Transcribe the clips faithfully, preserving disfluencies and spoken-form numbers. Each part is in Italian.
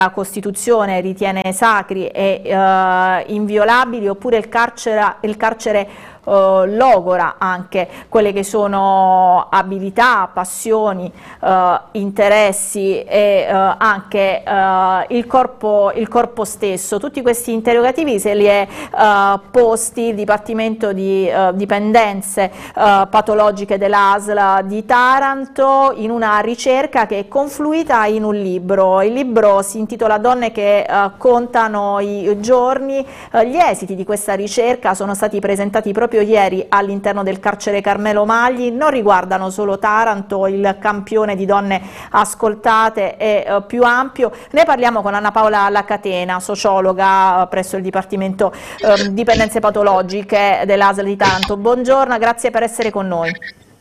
la Costituzione ritiene sacri e eh, inviolabili, oppure il carcere, il carcere eh, logora anche quelle che sono abilità, passioni, eh, interessi e eh, anche eh, il corpo, il corpo stesso. Tutti questi interrogativi se li è eh, posti il Dipartimento di eh, Dipendenze eh, Patologiche dell'A S L di Taranto in una ricerca che è confluita in un libro. Il libro si intitola Donne che eh, contano i giorni. Eh, gli esiti di questa ricerca sono stati presentati proprio ieri all'interno del carcere Carmelo Magli. Non riguardano solo Taranto, il campione di donne ascoltate è eh, più ampio. Ne parliamo con Anna Paola Lacatena, sociologa eh, presso il Dipartimento eh, Dipendenze Patologiche dell'A S L di Taranto. Buongiorno, grazie per essere con noi.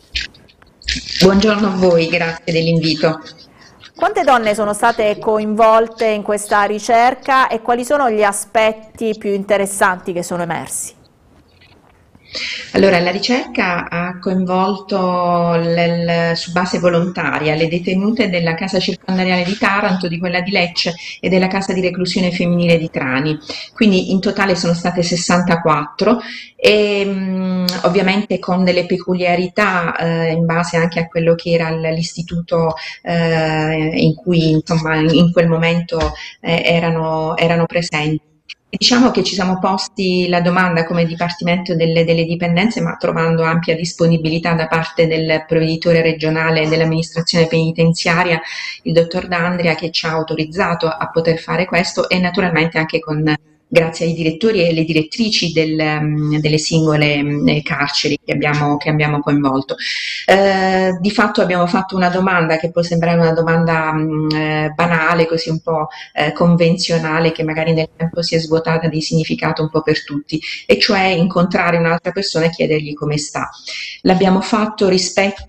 Buongiorno a voi, grazie dell'invito. Quante donne sono state coinvolte in questa ricerca e quali sono gli aspetti più interessanti che sono emersi? Allora, la ricerca ha coinvolto l- su base volontaria le detenute della casa circondariale di Taranto, di quella di Lecce e della casa di reclusione femminile di Trani. Quindi in totale sono state sessantaquattro e mh, ovviamente con delle peculiarità eh, in base anche a quello che era l- l'istituto eh, in cui insomma in quel momento eh, erano, erano presenti. Diciamo che ci siamo posti la domanda come Dipartimento delle, delle Dipendenze, ma trovando ampia disponibilità da parte del provveditore regionale dell'amministrazione penitenziaria, il dottor D'Andria, che ci ha autorizzato a poter fare questo, e naturalmente anche con grazie ai direttori e alle direttrici del, um, delle singole um, carceri che abbiamo, che abbiamo coinvolto. Eh, di fatto abbiamo fatto una domanda che può sembrare una domanda um, eh, banale, così un po' eh, convenzionale, che magari nel tempo si è svuotata di significato un po' per tutti, e cioè incontrare un'altra persona e chiedergli come sta. L'abbiamo fatto rispetto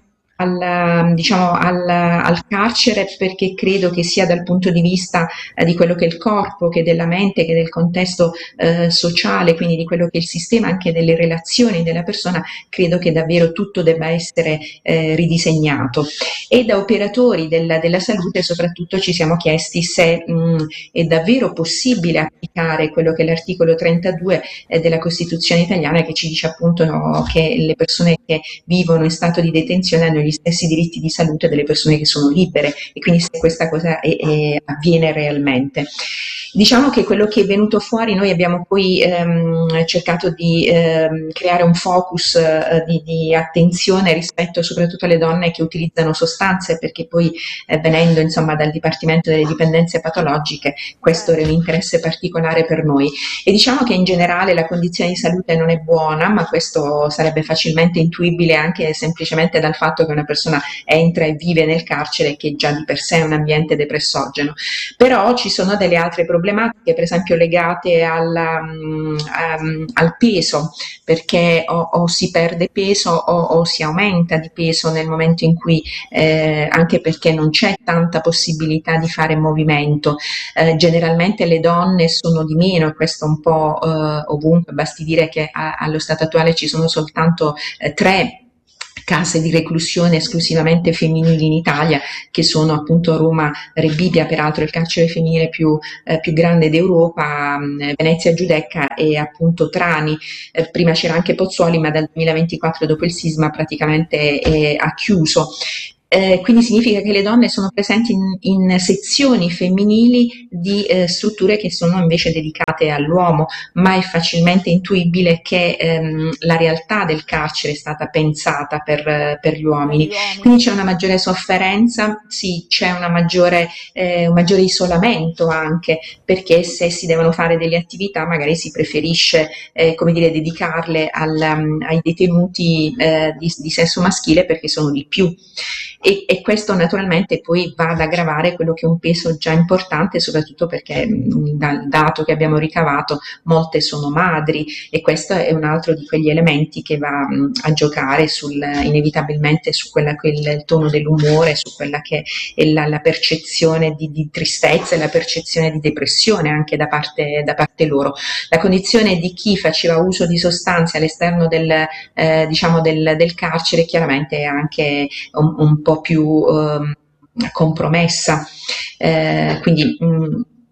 al, diciamo, al, al carcere, perché credo che sia dal punto di vista eh, di quello che è il corpo, che della mente, che del contesto eh, sociale, quindi di quello che è il sistema, anche delle relazioni della persona, credo che davvero tutto debba essere eh, ridisegnato. E da operatori della, della salute soprattutto ci siamo chiesti se mh, è davvero possibile applicare quello che è l'articolo trentadue eh, della Costituzione italiana, che ci dice appunto no, che le persone che vivono in stato di detenzione hanno gli stessi diritti di salute delle persone che sono libere, e quindi se questa cosa è, è, avviene realmente. Diciamo che quello che è venuto fuori, noi abbiamo poi ehm, cercato di ehm, creare un focus eh, di, di attenzione rispetto soprattutto alle donne che utilizzano sostanze, perché poi eh, venendo insomma dal Dipartimento delle Dipendenze Patologiche questo era un interesse particolare per noi. E diciamo che in generale la condizione di salute non è buona, ma questo sarebbe facilmente intuibile anche semplicemente dal fatto che una persona entra e vive nel carcere, che già di per sé è un ambiente depressogeno. Però ci sono delle altre problematiche, per esempio legate alla, um, um, al peso, perché o, o si perde peso o, o si aumenta di peso nel momento in cui, eh, anche perché non c'è tanta possibilità di fare movimento. Eh, generalmente le donne sono di meno, e questo un po' eh, ovunque, basti dire che a, allo stato attuale ci sono soltanto eh, tre case di reclusione esclusivamente femminili in Italia, che sono appunto Roma, Rebibbia, peraltro il carcere femminile più, eh, più grande d'Europa, mh, Venezia Giudecca e appunto Trani. Eh, prima c'era anche Pozzuoli, ma dal duemilaventiquattro, dopo il sisma, praticamente è, ha chiuso. Eh, quindi significa che le donne sono presenti in, in sezioni femminili di eh, strutture che sono invece dedicate all'uomo, ma è facilmente intuibile che ehm, la realtà del carcere è stata pensata per, eh, per gli uomini. Quindi c'è una maggiore sofferenza, sì, c'è una maggiore, eh, un maggiore isolamento anche, perché se si devono fare delle attività magari si preferisce eh, come dire, dedicarle al, um, ai detenuti eh, di, di sesso maschile, perché sono di più. E, e questo naturalmente poi va ad aggravare quello che è un peso già importante, soprattutto perché mh, dal dato che abbiamo ricavato molte sono madri, e questo è un altro di quegli elementi che va mh, a giocare sul, inevitabilmente su quella che è il tono dell'umore, su quella che è la, la percezione di, di tristezza e la percezione di depressione anche da parte, da parte loro. La condizione di chi faceva uso di sostanze all'esterno del, eh, diciamo del, del carcere chiaramente è anche un, un po' più eh, compromessa, eh, quindi mh,